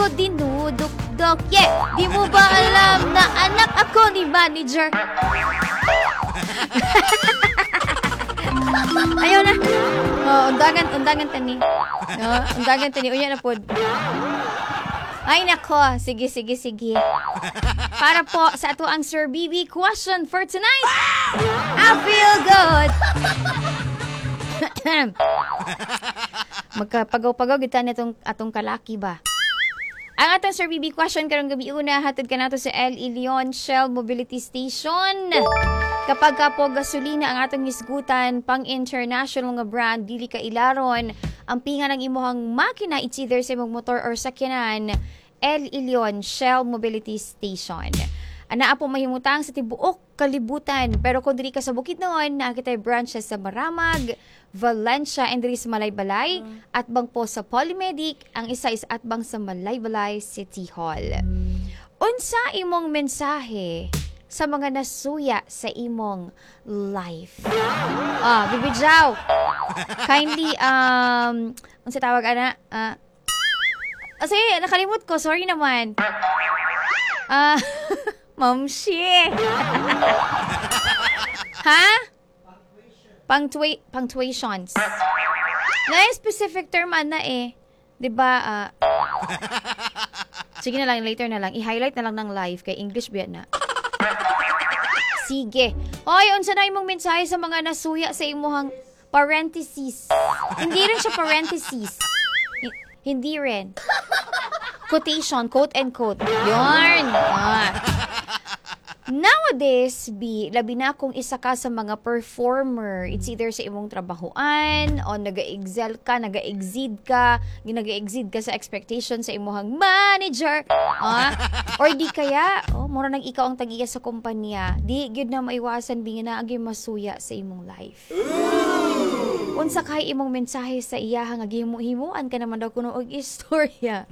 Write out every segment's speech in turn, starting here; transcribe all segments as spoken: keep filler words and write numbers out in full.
ko dinudukdok. Yeah, di mo ba alam na anak ako ni manager? Ayaw na. Oh, undangan, undangan tani. No, undangan tani. Unya na pod. Ay nako, sige, sige, sige. Para po sa ato ang Sir B B question for tonight. I feel good. Magkapagaw-pagaw kita nitong atong kalaki ba? Ang atong Sir B B question karong gabi una, hatod ka nato sa El Ilion Shell Mobility Station. Kapag ka po gasolina ang atong hisgutan pang international nga brand, dili ka ilaron ang pinga ng imuhang makina, it's either sa imong motor or sakyanan, El Ilion Shell Mobility Station. Ana po mahimutang sa tibuok kalibutan, pero kung diri ka sa Bukidnon, nakita branches sa Maramag, Valencia, and diri sa Malaybalay, mm. at bang po sa Polymedic, ang isa is at bang sa Malaybalay City Hall. Mm. Unsa imong mensahe sa mga nasuya sa imong life? Ah, Bibijaw. Kindly, um, unsa tawag ana? Ah, uh, sige, nakalimot ko. Sorry naman. Ah, uh, Mamshi. Ha? Punctua- punctuations. Na specific term ana eh. 'Di ba? Uh, sige na lang, later na lang. I-highlight na lang ng live kay English biya na. Sige. Hoy, unsa na imong mensahe sa mga nasuya sa imuhang parentheses? Hindi rin siya parentheses. H- hindi rin. Quotation, quote and quote. Yarn. Ah. Nowadays, B, labi na kung isa ka sa mga performer, it's either sa imong trabahoan, o naga-excel ka, naga-exceed ka, naga-exceed ka sa expectation sa imong manager, ah? Or di kaya, oh, mura nang ikaw ang tag-iya sa kumpanya, di gyud na maiwasan bingin na agi masuya sa imong life. Unsa kay imong mensahe sa iya nga gihimuan ka naman daw kuno og istorya.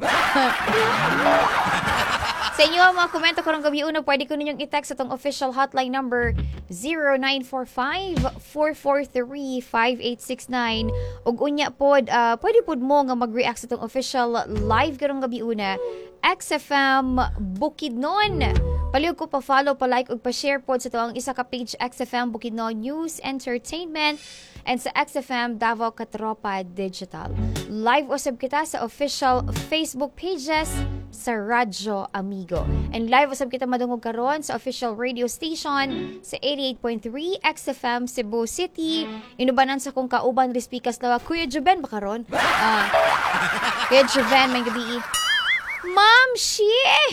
Sa inyo ang mga komento karong gabi una, pwede ko ninyong i-text sa tong official hotline number zero nine four five, four four three, five eight six nine. Ug unya pod, uh, pwede pod mo nga mag-react sa tong official live karong gabi una, X F M Bukidnon. Palihog ko pa-follow, pa-like ug pa-share pod sa toang isa ka page X F M Bukidnon News Entertainment and sa X F M Davao Katropa Digital. Live usab kita sa official Facebook pages sa Radyo Amigo. And live usab kita madungog karon sa official radio station sa eighty-eight point three X F M Cebu City. Inubanan sa kong kauban respikas lawa Kuya Juben ba karon? Ah. Uh, Kuya Juben, may gabi. Ma'am Shi!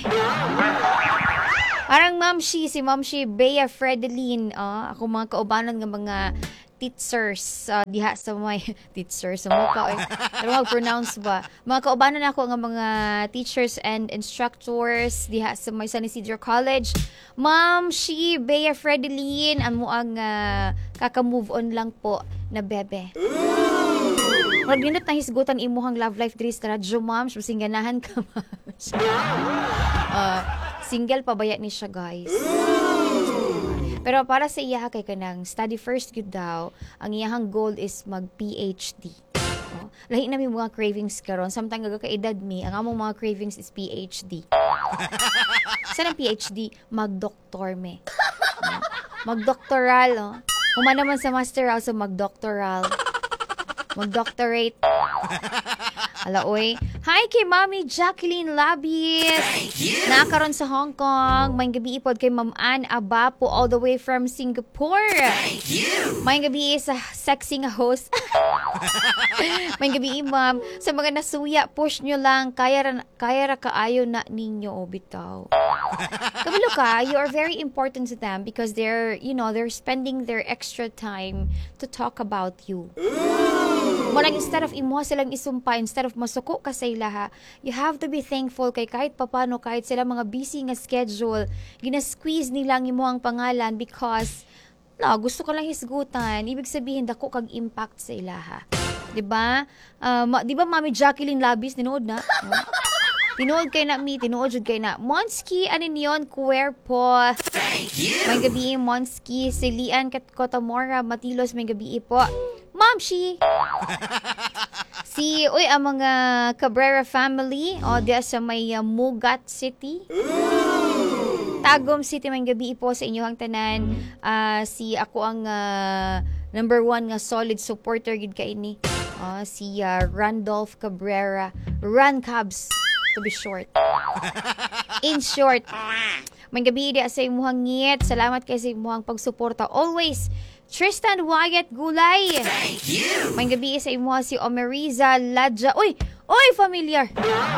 Parang Ma'am Shi, si Ma'am Shi Bea Fredeline. Uh, ako mga kaubanan ng mga teachers uh, diha sa may teachers sa mukha eh. Pero mag-pronounce ba? Mga kaubanan ako ng mga teachers and instructors diha sa may San Isidro College. Ma'am Shi Bea Fredeline, ang mo ang uh, kaka-move on lang po na bebe. Maglinot na hisgutan imuhang love life diri sa radyo, ma'am. Singganahan ka, ma'am. uh, single pa baya ni siya, guys. Pero para sa iya kay kanang study first gyud daw, ang iyahang goal is mag P H D. Oh, lahi na mi mga cravings karon, samtang gaga ka edad mi, ang among mga cravings is P H D. Sa P H D, mag-doktor me. Oh, mag-doctoral, oh. Human naman sa master also mag-doctoral. Mag-doctorate. Ala, oy. Hi kay Mami Jacqueline Labis. Nakaroon sa Hong Kong. May gabi ipod kay Ma'am Ann Abapo all the way from Singapore. Thank you. May gabi sa sexy nga host. May gabi, ma'am. Sa mga nasuya, push nyo lang. Kaya ra, kaya ra kaayo na ninyo, o bitaw. Kabalo ka, you are very important to them because they're, you know, they're spending their extra time to talk about you. Walang instead of imo silang isumpa, instead of masuko ka sa ilaha, you have to be thankful kay kahit papano, kahit sila mga busy nga schedule, gina-squeeze nilang imo ang pangalan because no, gusto ko lang hisgutan. Ibig sabihin, dako kag impact sa ilaha. Diba? Uh, ma- diba Mami Jacqueline Labis, tinuod na? No? Tinuod kay na mi, tinuod jud kay na. Monski, anin yon, Cuerpo. Thank you! May gabi, Monski, Silian, Kotamora, Matilos, may gabi po. Ma'am Shi! Si, uy, ang mga Cabrera family, o, diya sa may uh, Mugat City. Tagum City, may gabi po sa inyong tanan. Uh, si ako ang uh, number one nga solid supporter gid kay ini. Uh, si uh, Randolph Cabrera. Run Cubs, to be short. In short, may gabi di sa imuhang ngit. Salamat kay sa imuhang pagsuporta. Always, Tristan Wyatt Gulay. Thank you. May gabi sa imuha si Omeriza Ladja. Uy! Uy, familiar!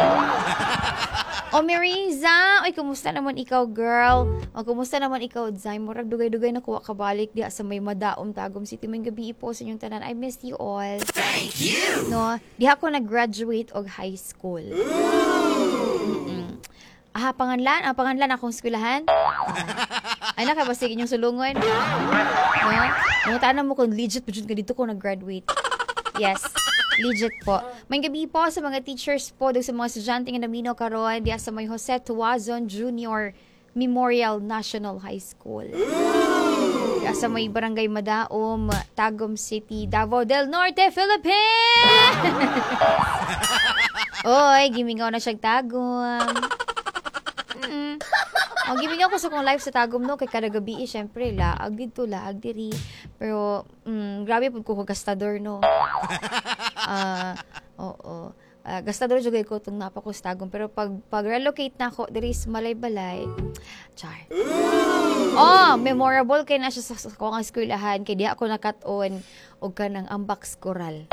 Omeriza! Uy, kumusta naman ikaw, girl? O, kumusta naman ikaw, Zay? Murag dugay-dugay na kuha kabalik di sa may madaom Tagum City. May gabi po sa inyong tanan. I miss you all. Thank you! No, di ako nag-graduate og high school. Mm-mm. Ah, panganlan? Ah, panganlan akong eskwelahan? Ay, nakabasig inyong sulungon. No? Nangutaan mo kung legit pa dyan ka dito ko nag-graduate. Yes, legit po. May gabi po sa mga teachers po, sa mga estudyante nga namino karon diya sa may Jose Tuazon Junior Memorial National High School. Diya sa may Barangay Madaom, Tagum City, Davao del Norte, Philippines! Oy, gimingaw na siyang Tagum. Mm-mm. Ang gimingaw ko sa kong live sa Tagum no, kay kada gabi, eh, syempre, laag dito, laag diri. Pero, mm, grabe po ko gastador no. Ah, uh, oo. Uh, gastador jugay ko itong napa ko sa Tagum. Pero pag, pag relocate na ako, there is malay-balay. Char. Oh, memorable kay na siya sa, sa kong eskwelahan. Kay di ako nakat-on o ka ng ambaks koral.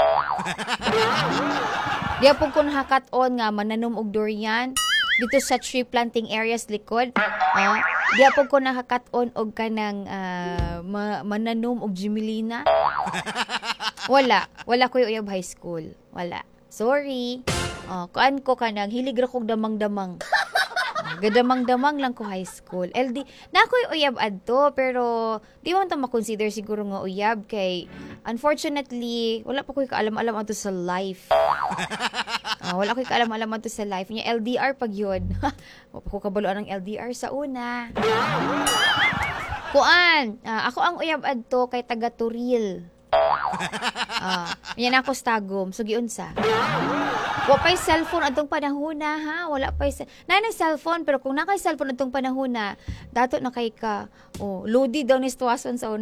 Di ako ko nakakat-on nga mananom og durian dito sa tree planting areas likod. Uh, di ako ko nakakat-on og ka ng uh, ma- mananom og Jimelina. Wala. Wala ko yung uyab high school. Wala. Sorry. Uh, kuan ko ka nang hilig ra kog damang-damang. Gadamang-damang lang ko high school. L D, na ako'y uyab adto, pero di mo ito makonsider siguro nga uyab kay, unfortunately, wala pa ko'y kaalam-alam ato sa life. Uh, wala ko'y kaalam-alam ato sa life. Yung L D R pag yun. Wala pa ko kabaluan ng L D R sa una. Kuan, uh, ako ang uyab adto kay taga Turil. Ah, uh, yan ako sa Tagum. So, giunsa. Wala pa'y cellphone atong panahon na, ha? Wala pa'y... Na ng cellphone, pero kung nakay cellphone atong panahon na, dato na kay ka. Oh, Lodi daw ni Stuason sa una.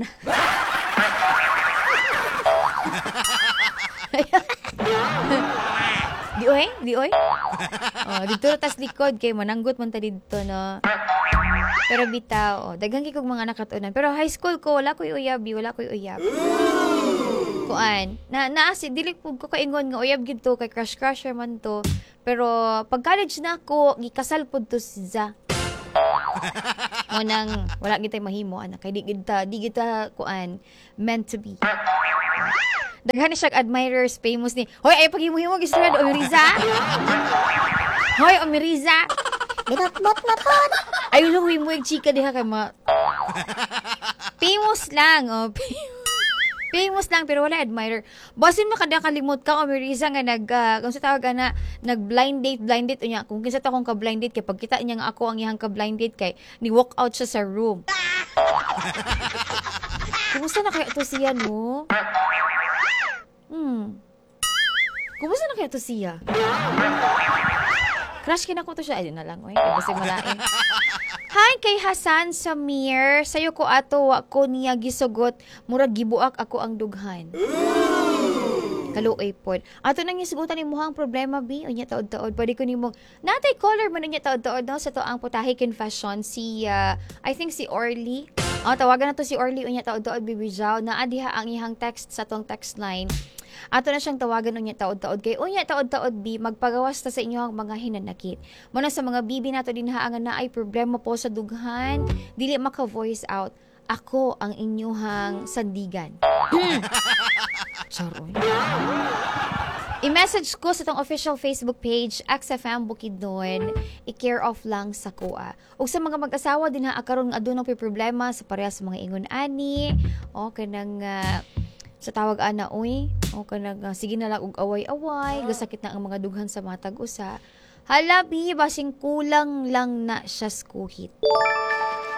Di oy? Di oy? Oh, dito tas likod kay mananggot man ta dito, no? Pero bitaw, oh, daghang kay kog mga nakatunan. Pero high school ko, wala ko'y uyabi, wala ko'y uyab. Kuan, na naasi dili pud ko kaingon nga uyab gid to kay crush crusher man to. Pero pag college na ako, gikasal pud to si Za. Mo nang wala gid tay mahimo anak kay di gid ta di gid ta kuan meant to be. Daghan siya admirers famous ni. Hoy ay paghimo-himo gisrad Omeriza. Hoy Omeriza. Binatbot na pod. Ay ulo himo yung chika diha kay ma. Famous lang oh. Famous lang pero wala admirer. Basin mo kada kalimot ka Omeriza nga nag uh, kung sa tawag na nag blind date blind date unya kung kinsa ta kong ka blind date kay pagkita niya nga ako ang iyang ka blind date kay ni walk out siya sa room. Kumusta na kaya to siya no? Hmm. Kumusta na kaya to siya? Crush kina ko to siya. Ayun na lang. Oy, kasi malain. Hi kay Hasan Samir. Sayo ko ato wa ko niya gisugot. Murag gibuak ako ang dughan. Kaluoy pod. Ato nang gisugutan ni muhang problema bi. Unya taod-taod. Pwede ko nimo. Natay caller man niya taod-taod no sa to ang putahe confession si uh, I think si Orly. Oh, tawagan na to si Orly unya taod-taod bibijaw. Naa diha ang ihang text sa tong text line. Ato na siyang tawagan unya taod-taod kay unya taod-taod bi magpagawas ta sa inyo ang mga hinanakit. Muna sa mga bibi nato dinha ang na ay problema po sa dughan, dili maka voice out. Ako ang inyuhang sandigan. Charoy. I-message ko sa tong official Facebook page X F M Bukidnon, i-care off lang sa kuha. Ug sa mga mag-asawa dinha karon nga adunay problema sa parehas mga ingon ani, o kanang uh, sa tawag ana oy o kanang uh, sige na lang og away-away gasakit na ang mga dughan sa mga tag-usa halabi basing kulang lang na siya skuhit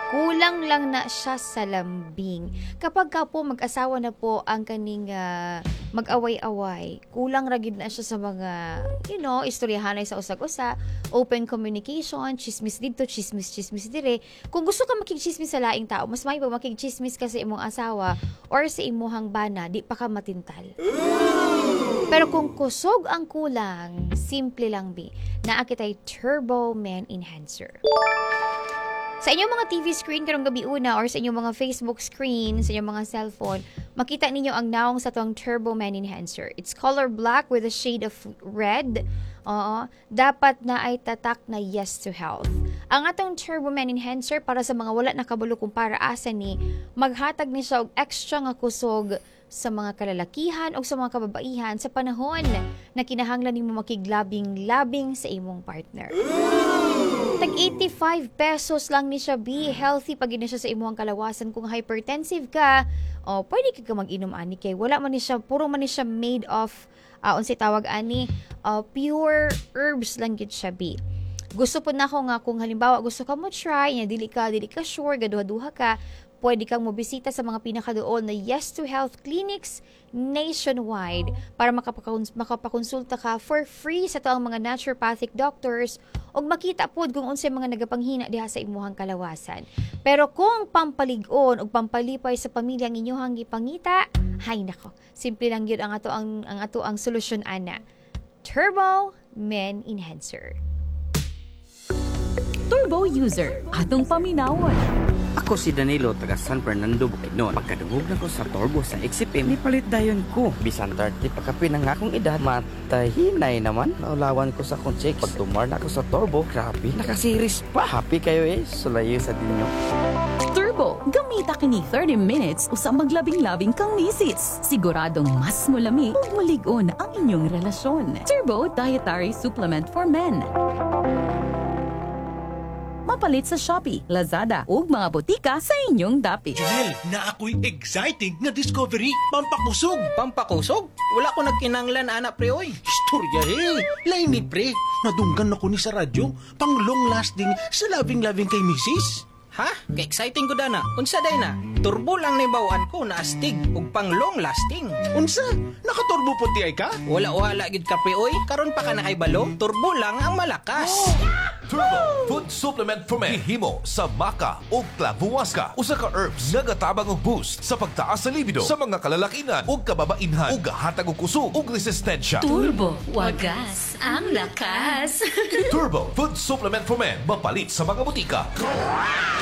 kulang lang na siya sa lambing. Kapag ka po mag-asawa na po ang kaning ah, mag-away-away, kulang ragid na siya sa mga, you know, istoryahanay sa usag-usa, open communication, chismis dito, chismis, chismis dire. Kung gusto ka makikichismis sa laing tao, mas may pa makikichismis ka sa imong asawa or sa imuhang bana, di pa ka matintal. Pero kung kusog ang kulang, simple lang bi, naa kitay Turbo Men Enhancer. Sa inyong mga T V screen karong gabi una or sa inyong mga Facebook screen, sa inyong mga cellphone, makita ninyo ang naong sa tuwang Turbo Man Enhancer. It's color black with a shade of red. Oo, dapat na ay tatak na yes to health. Ang atong Turbo Man Enhancer para sa mga wala nakabalo kung para asa ni, maghatag ni siya og extra nga kusog sa mga kalalakihan o sa mga kababaihan sa panahon na kinahanglan nimo makiglabing-labing sa imong partner. Tag eighty-five pesos lang ni siya, B. Healthy pag siya sa imong kalawasan. Kung hypertensive ka, oh, pwede ka mag-inom ani kay wala man ni siya, puro man ni siya made of uh, unsay tawag ani, uh, pure herbs lang gid siya, B. Gusto po na ako nga kung halimbawa gusto ka mo try, nya dili ka dili ka sure, gaduha-duha ka, pwede kang mobisita sa mga pinakadoon na Yes to Health clinics nationwide para makapakons- makapakonsulta ka for free sa taong mga naturopathic doctors o makita po kung unsay mga nagapanghina diha sa imuhang kalawasan. Pero kung pampalig-on o pampalipay sa pamilya ang inyong gipangita, hay nako, simple lang yun ang ato ang, ang ato ang solusyon ana. Turbo Men Enhancer. Turbo user, atong paminawon. Ako si Danilo, taga San Fernando, Bukidnon. Pagkadungog na ko sa turbo sa Exipim, nipalit dayon ko. Bisan thirty pagkapi ng akong edad, matahinay naman. Naulawan ko sa akong check. Pag tumar na ako sa turbo, grabe, nakasiris pa. Happy kayo eh, sulayo sa dinyo. Turbo, gamita kini thirty minutes usa maglabing-labing kang misis. Siguradong mas mulami ug malig-on ang inyong relasyon. Turbo Dietary Supplement for Men. Mapalit sa Shopee, Lazada ug mga botika sa inyong dapit. Janelle, na ako'y exciting nga discovery. Pampakusog. Pampakusog? Wala ko nagkinanglan, anak pre, oy. Istorya eh. Lain ni pre. Nadunggan ako ni sa radyo. Pang long lasting sa loving-loving kay misis. Ha? Ka-exciting ko dana. Unsa day na? Turbo lang na bawaan ko na astig ug pang long lasting. Unsa? Nakaturbo puti ay ka? Wala wala gid ka pre, oy. Karon pa ka na kay balo. Turbo lang ang malakas. Turbo Food Supplement for Men gihimo sa maca ug clavuasca, usa ka herbs nga gatabang og boost sa pagtaas sa libido sa mga kalalakinan ug kababainhan ug gahatag og kusog ug resistensya. Turbo, wagas ang lakas. Turbo Food Supplement for Men mapalit sa mga butika.